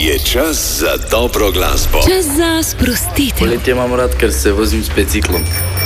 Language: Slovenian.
Je čas za dobro glasbo. Čas za sprostitev. Poletje imam rad, ker se vozim s biciklom.